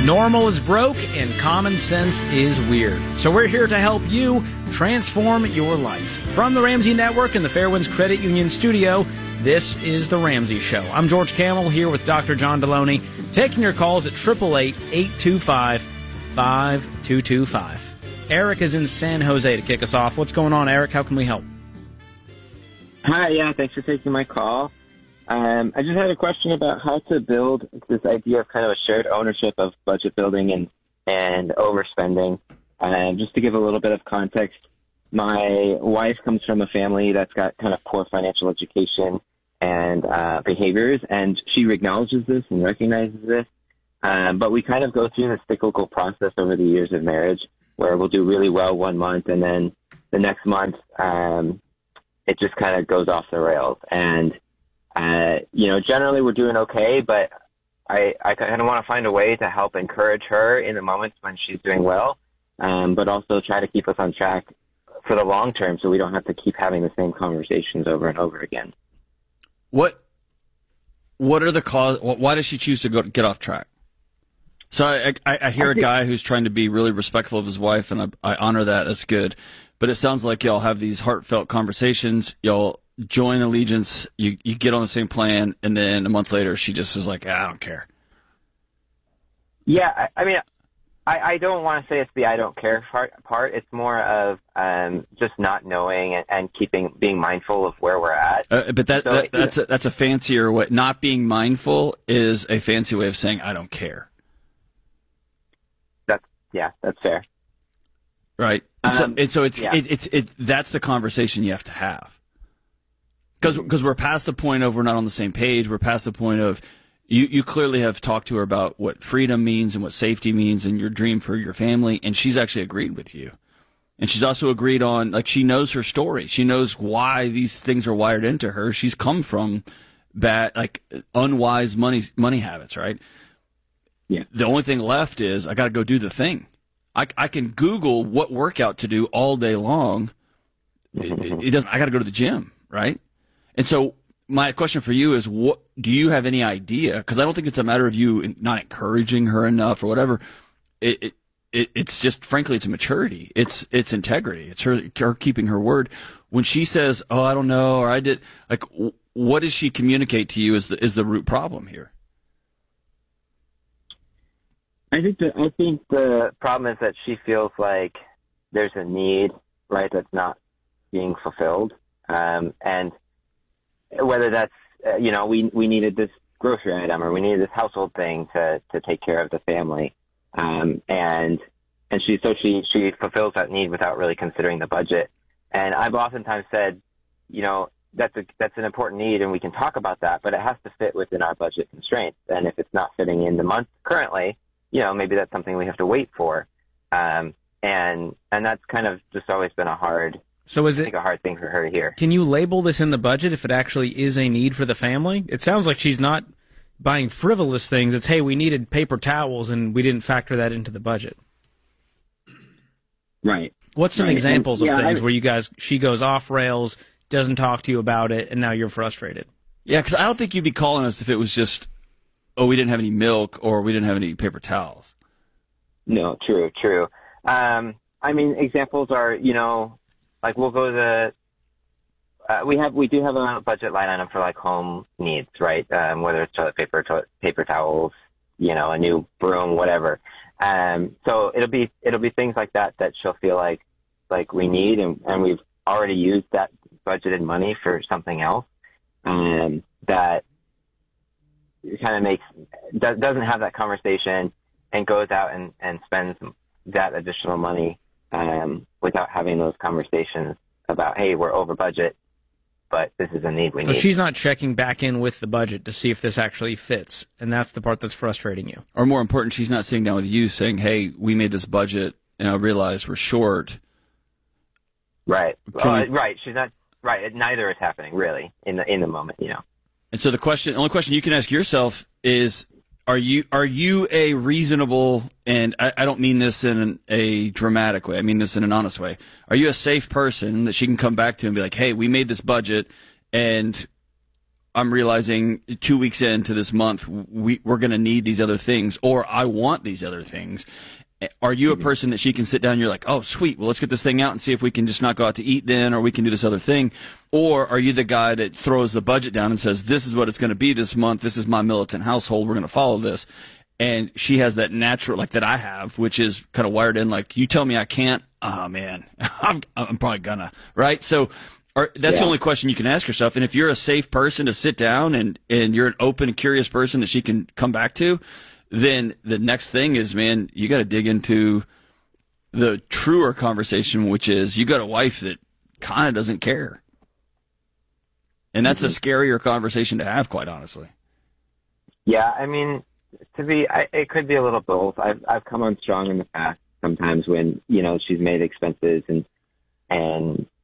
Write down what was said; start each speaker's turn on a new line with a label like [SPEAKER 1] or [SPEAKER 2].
[SPEAKER 1] Normal is broke and common sense is weird. So we're here to help you transform your life. From the Ramsey Network and the Fairwinds Credit Union studio, this is The Ramsey Show. I'm George Camel here with Dr. John Deloney, taking your calls at 888-825-5225. Eric is in San Jose to kick us off. What's going on, Eric? How can we help?
[SPEAKER 2] Hi, thanks for taking my call. I just had a question about how to build this idea of kind of a shared ownership of budget building and overspending. Just to give a little bit of context, my wife comes from a family that's got kind of poor financial education and behaviors, and she acknowledges this and recognizes this. But we kind of go through this cyclical process over the years of marriage where we'll do really well one month, and then the next month it just kind of goes off the rails. And generally we're doing okay, but I kind of want to find a way to help encourage her in the moments when she's doing well, but also try to keep us on track for the long term so we don't have to keep having the same conversations over and over again.
[SPEAKER 3] What are the cause? Why does she choose to get off track? So I hear a guy who's trying to be really respectful of his wife, and I honor that. That's good. But it sounds like y'all have these heartfelt conversations. Y'all join allegiance, you get on the same plan, and then a month later she just is like, I don't care.
[SPEAKER 2] Yeah, I mean, I don't want to say it's the I don't care part. It's more of just not knowing and being mindful of where we're at.
[SPEAKER 3] But that's a fancier way. Not being mindful is a fancy way of saying I don't care.
[SPEAKER 2] That's fair.
[SPEAKER 3] Right. So that's the conversation you have to have. Because we're past the point of we're not on the same page. We're past the point of you clearly have talked to her about what freedom means and what safety means and your dream for your family, and she's actually agreed with you. And she's also agreed on, like, she knows her story. She knows why these things are wired into her. She's come from bad, like, unwise money habits, right?
[SPEAKER 2] Yeah.
[SPEAKER 3] The only thing left is I got to go do the thing. I can Google what workout to do all day long. It doesn't. I got to go to the gym, right? And so my question for you is, what do you have any idea? Because I don't think it's a matter of you not encouraging her enough or whatever. It's just, frankly, it's a maturity. It's integrity. It's her keeping her word. When she says, "Oh, I don't know," or "I did," like, what does she communicate to you is the root problem here?
[SPEAKER 2] I think the problem is that she feels like there's a need, right, that's not being fulfilled, and whether that's we needed this grocery item or we needed this household thing to take care of the family, and she fulfills that need without really considering the budget. And I've oftentimes said, that's an important need, and we can talk about that, but it has to fit within our budget constraints. And if it's not fitting in the month currently, maybe that's something we have to wait for. And that's kind of just always been a hard thing for her to hear.
[SPEAKER 1] Can you label this in the budget if it actually is a need for the family? It sounds like she's not buying frivolous things. It's, hey, we needed paper towels and we didn't factor that into the budget.
[SPEAKER 2] Right.
[SPEAKER 1] What's some examples of things where she goes off rails, doesn't talk to you about it, and now you're frustrated?
[SPEAKER 3] Yeah, because I don't think you'd be calling us if it was just, oh, we didn't have any milk or we didn't have any paper towels.
[SPEAKER 2] No, true. Examples are, like we'll go to we do have a budget line item for like home needs, right? Whether it's toilet paper towels, a new broom, whatever. So it'll be things like that she'll feel like we need, and we've already used that budgeted money for something else, that kind of doesn't have that conversation and goes out and spends that additional money without having those conversations about, hey, we're over budget, but this is a need we need.
[SPEAKER 1] So she's not checking back in with the budget to see if this actually fits, and that's the part that's frustrating you.
[SPEAKER 3] Or more important, she's not sitting down with you saying, hey, we made this budget, and I realize we're short.
[SPEAKER 2] Right. Right. She's not. Right. Neither is happening, really, in the moment,
[SPEAKER 3] And so the only question you can ask yourself is, are you a reasonable, and I don't mean this in a dramatic way, I mean this in an honest way, are you a safe person that she can come back to and be like, hey, we made this budget, and I'm realizing 2 weeks into this month, we're going to need these other things, or I want these other things. Are you a person that she can sit down and you're like, oh, sweet, well, let's get this thing out and see if we can just not go out to eat then, or we can do this other thing? Or are you the guy that throws the budget down and says, this is what it's going to be this month, this is my militant household, we're going to follow this? And she has that natural, like that I have, which is kind of wired in, like, you tell me I can't, oh, man, I'm probably gonna, right? So that's the only question you can ask yourself. And if you're a safe person to sit down and you're an open and curious person that she can come back to, then the next thing is, man, you got to dig into the truer conversation, which is you got a wife that kind of doesn't care. And that's a scarier conversation to have, quite honestly.
[SPEAKER 2] Yeah, I mean, it could be a little both. I've come on strong in the past sometimes when, she's made expenses and